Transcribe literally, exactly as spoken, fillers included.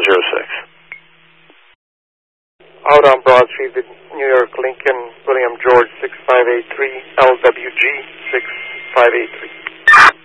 zero six. Out on Broad Street, New York, Lincoln, William George, six five eight three, L W G six five eight three.